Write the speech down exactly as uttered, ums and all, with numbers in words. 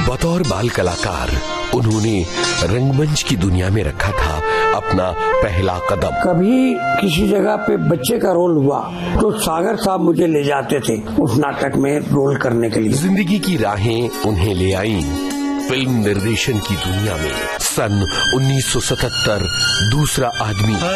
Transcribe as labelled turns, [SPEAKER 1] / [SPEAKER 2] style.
[SPEAKER 1] बतौर बाल कलाकार उन्होंने रंगमंच की दुनिया में रखा था अपना पहला कदम।
[SPEAKER 2] कभी किसी जगह पे बच्चे का रोल हुआ तो सागर साहब मुझे ले जाते थे उस नाटक में रोल करने के लिए।
[SPEAKER 1] जिंदगी की राहें उन्हें ले आईं फिल्म निर्देशन की दुनिया में। सन उन्नीस सौ सतहत्तर दूसरा आदमी